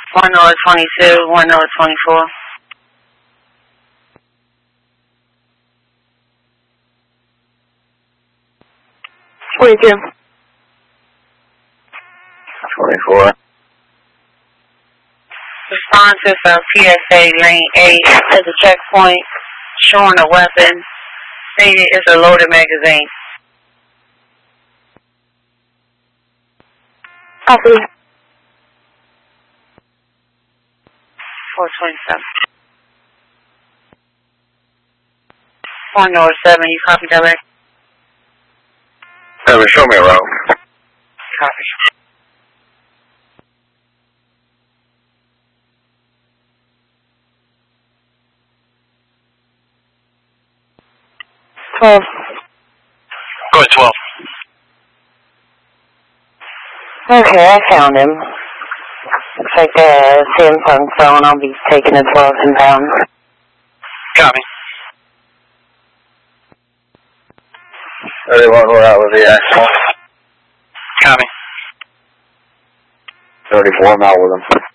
One North 22, one North 24. 22. 24. Responsive from PSA Lane 8 at the checkpoint, showing a weapon, stated it's a loaded magazine. Copy. 427. 1 North 7, you copy direct? Show me around. Copy. Go ahead, 12. Okay, I found him. Looks like a Samsung phone. I'll be taking his lost and found. Copy. 31, we're out with the actual. Copy. 34, I'm out with him.